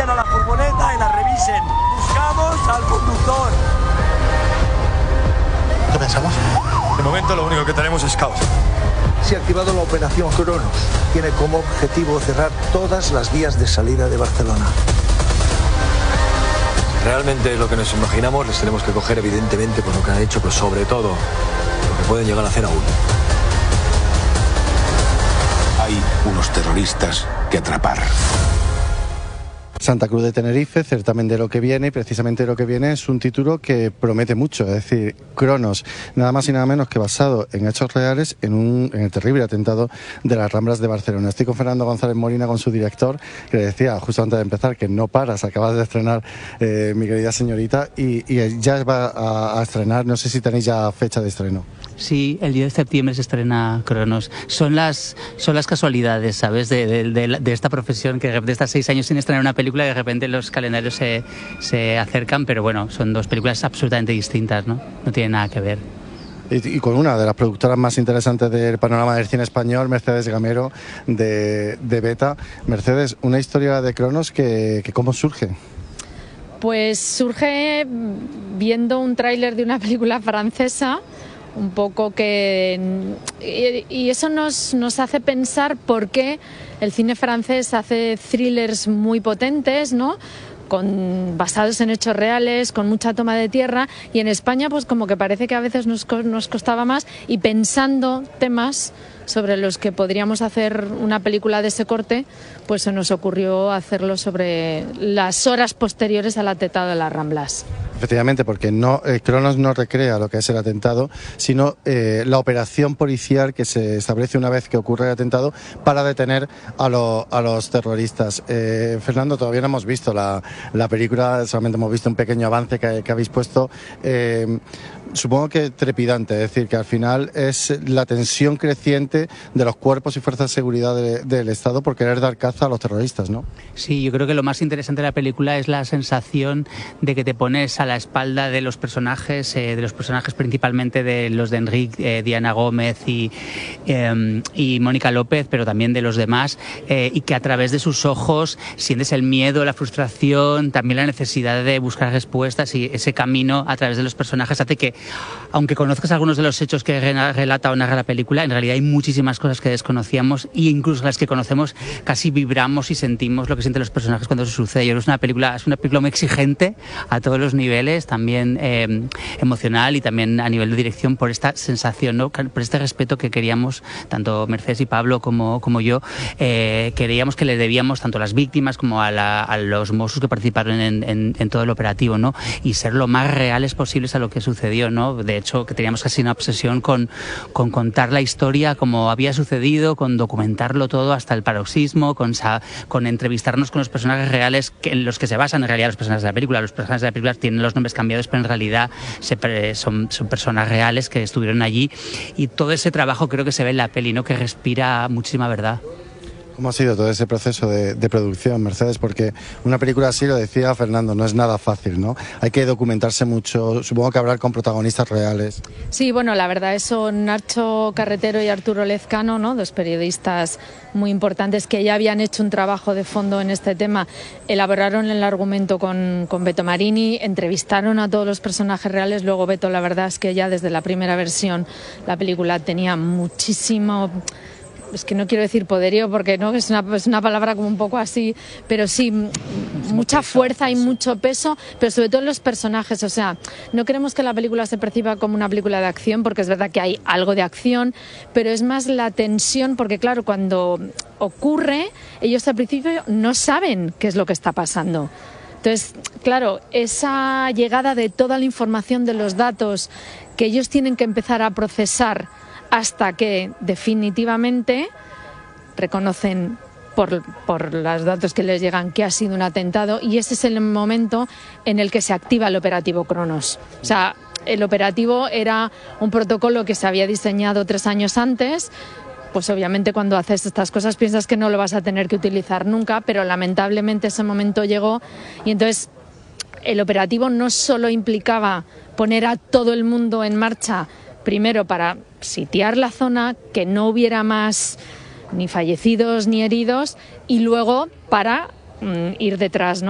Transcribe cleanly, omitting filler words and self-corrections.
a la furgoneta y la revisen. Buscamos al conductor. ¿Qué pensamos? De momento lo único que tenemos es caos. Se ha activado la operación Cronos. Tiene como objetivo cerrar todas las vías de salida de Barcelona. Realmente lo que nos imaginamos les tenemos que coger evidentemente por lo que han hecho, pero sobre todo lo que pueden llegar a hacer aún. Hay unos terroristas que atrapar. Santa Cruz de Tenerife, certamen de lo que viene, y precisamente lo que viene es un título que promete mucho, es decir, Cronos, nada más y nada menos que basado en hechos reales en el terrible atentado de las Ramblas de Barcelona. Estoy con Fernando González Molina, con su director, que le decía justo antes de empezar que no paras, acabas de estrenar Mi querida señorita, y ya va a estrenar, no sé si tenéis ya fecha de estreno. Sí, el 10 de septiembre se estrena Cronos. Son las casualidades, ¿sabes? De esta profesión, que de estos 6 años sin estrenar una película, de repente los calendarios se acercan, pero bueno, son dos películas absolutamente distintas, ¿no? No tienen nada que ver. Y con una de las productoras más interesantes del panorama del cine español, Mercedes Gamero, de Beta. Mercedes, una historia de Cronos que ¿cómo surge? Pues surge viendo un tráiler de una película francesa, un poco y eso nos hace pensar por qué el cine francés hace thrillers muy potentes, ¿no? Basados en hechos reales, con mucha toma de tierra, y en España pues como que parece que a veces nos costaba más, y pensando temas sobre los que podríamos hacer una película de ese corte, pues se nos ocurrió hacerlo sobre las horas posteriores al atentado de las Ramblas. Efectivamente, porque Cronos no recrea lo que es el atentado, sino la operación policial que se establece una vez que ocurre el atentado para detener a los terroristas. Fernando, todavía no hemos visto la película, solamente hemos visto un pequeño avance que habéis puesto. Supongo que trepidante, es decir, que al final es la tensión creciente de los cuerpos y fuerzas de seguridad del Estado por querer dar caza a los terroristas, ¿no? Sí, yo creo que lo más interesante de la película es la sensación de que te pones a la espalda de los personajes principalmente de los de Enrique, Diana Gómez y Mónica López, pero también de los demás, y que a través de sus ojos sientes el miedo, la frustración, también la necesidad de buscar respuestas, y ese camino a través de los personajes hace que, aunque conozcas algunos de los hechos que relata o narra la película, en realidad hay muchísimas cosas que desconocíamos, e incluso las que conocemos casi vibramos y sentimos lo que sienten los personajes cuando eso sucede. Yo creo que es una película muy exigente a todos los niveles, también emocional y también a nivel de dirección, por esta sensación, ¿no? Por este respeto que queríamos, tanto Mercedes y Pablo como yo, queríamos que le debíamos tanto a las víctimas como a los Mossos que participaron en todo el operativo, ¿no? Y ser lo más reales posibles a lo que sucedió, ¿no? De hecho, que teníamos casi una obsesión con contar la historia como había sucedido, con documentarlo todo hasta el paroxismo, con entrevistarnos con los personajes reales en los que se basan en realidad los personajes de la película. Los personajes de la película tienen los nombres cambiados, pero en realidad son personas reales que estuvieron allí, y todo ese trabajo creo que se ve en la peli, ¿no? Que respira muchísima verdad. ¿Cómo ha sido todo ese proceso de producción, Mercedes? Porque una película así, lo decía Fernando, no es nada fácil, ¿no? Hay que documentarse mucho, supongo que hablar con protagonistas reales. Sí, bueno, la verdad es son Nacho Carretero y Arturo Lezcano, ¿no? Dos periodistas muy importantes que ya habían hecho un trabajo de fondo en este tema, elaboraron el argumento con Beto Marini, entrevistaron a todos los personajes reales. Luego Beto, la verdad es que ya desde la primera versión la película tenía muchísimo... Es que no quiero decir poderío porque no es una palabra como un poco así, pero sí mucha fuerza y mucho peso, pero sobre todo en los personajes. O sea, no queremos que la película se perciba como una película de acción, porque es verdad que hay algo de acción, pero es más la tensión, porque claro, cuando ocurre, ellos al principio no saben qué es lo que está pasando. Entonces, claro, esa llegada de toda la información, de los datos que ellos tienen que empezar a procesar hasta que definitivamente reconocen por los datos que les llegan que ha sido un atentado, y ese es el momento en el que se activa el operativo Cronos. O sea, el operativo era un protocolo que se había diseñado 3 años antes. Pues obviamente cuando haces estas cosas piensas que no lo vas a tener que utilizar nunca, pero lamentablemente ese momento llegó, y entonces el operativo no solo implicaba poner a todo el mundo en marcha, primero para sitiar la zona, que no hubiera más ni fallecidos ni heridos, y luego para ir detrás, ¿no?